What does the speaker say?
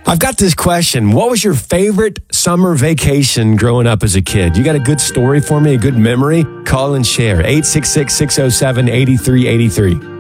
I've got this question. What was your favorite summer vacation growing up as a kid? You got a good story for me, a good memory? Call and share. 866-607-8383.